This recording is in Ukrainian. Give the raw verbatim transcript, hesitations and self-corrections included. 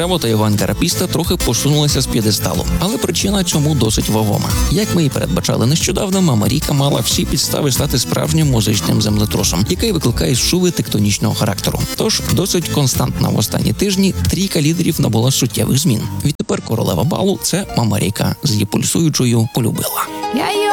Браво та Іванка Рапіста трохи посунулися з п'єдесталу, але причина цьому досить вагома. Як ми і передбачали нещодавно, Мама Ріка мала всі підстави стати справжнім музичним землетрусом, який викликає шуви тектонічного характеру. Тож досить константна в останні тижні трійка лідерів набула суттєвих змін. Відтепер королева балу – це Мама Ріка з її пульсуючою «Полюбила». Я